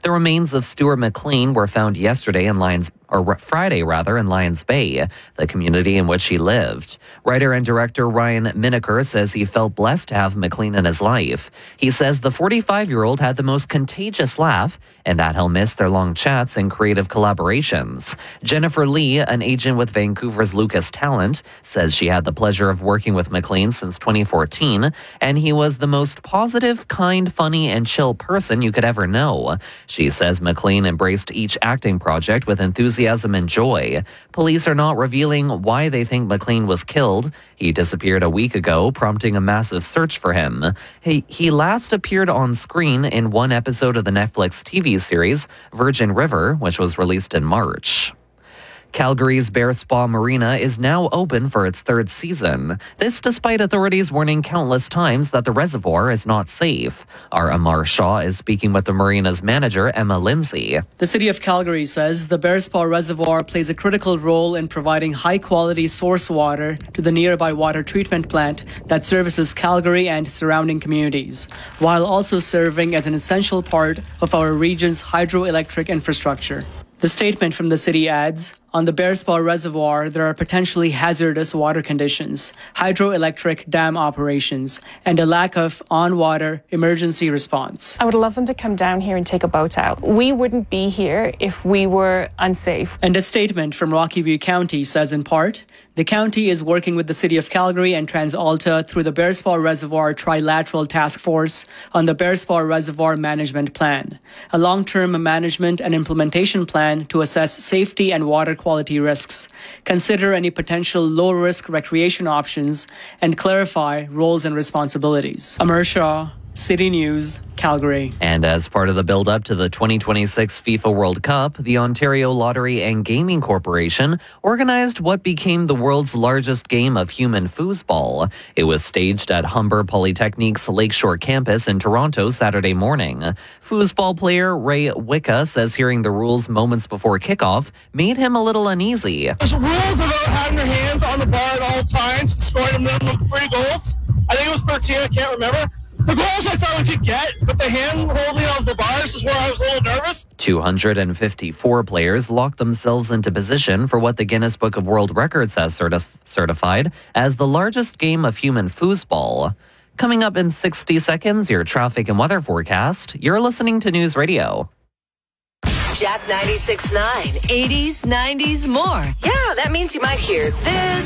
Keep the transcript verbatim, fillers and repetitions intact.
The remains of Stuart McLean were found yesterday in Lions, or Friday rather, in Lions Bay, the community in which he lived. Writer and director Ryan Miniker says he felt blessed to have McLean in his life. He says the forty-five-year-old had the most contagious laugh and that he'll miss their long chats and creative collaborations. Jennifer Lee, an agent with Vancouver's Lucas Talent, says she had the pleasure of working with McLean since twenty fourteen, and he was the most positive, kind, funny, and chill person you could ever know. She says McLean embraced each acting project with enthusiasm and joy. Police are not revealing why they think McLean was killed. He disappeared a week ago, prompting a massive search for him. He, he last appeared on screen in one episode of the Netflix T V series Virgin River, which was released in March. Calgary's Bear Spa Marina is now open for its third season. This despite authorities warning countless times that the reservoir is not safe. Our Amar Shaw is speaking with the marina's manager, Emma Lindsay. The city of Calgary says the Bear Spa Reservoir plays a critical role in providing high-quality source water to the nearby water treatment plant that services Calgary and surrounding communities, while also serving as an essential part of our region's hydroelectric infrastructure. The statement from the city adds, on the Bear Spa Reservoir, there are potentially hazardous water conditions, hydroelectric dam operations, and a lack of on-water emergency response. I would love them to come down here and take a boat out. We wouldn't be here if we were unsafe. And a statement from Rocky View County says in part, the county is working with the City of Calgary and TransAlta through the Bear Spa Reservoir Trilateral Task Force on the Bear Spa Reservoir Management Plan, a long-term management and implementation plan to assess safety and water quality risks, consider any potential low-risk recreation options, and clarify roles and responsibilities. Amar Shah, City News, Calgary. And as part of the build-up to the twenty twenty-six FIFA World Cup, the Ontario Lottery and Gaming Corporation organized what became the world's largest game of human foosball. It was staged at Humber Polytechnic's Lakeshore campus in Toronto Saturday morning. Foosball player Ray Wicca says hearing the rules moments before kickoff made him a little uneasy. There's rules about having your hands on the bar at all times, scoring a minimum of three goals. I think it was per team, I can't remember. The goals I thought we could get, but the hand holding of the bars is where I was a little nervous. two hundred fifty-four players locked themselves into position for what the Guinness Book of World Records has certi- certified as the largest game of human foosball. Coming up in sixty seconds, your traffic and weather forecast. You're listening to News Radio. Jack ninety-six point nine, eighties, nineties, more. Yeah, that means you might hear this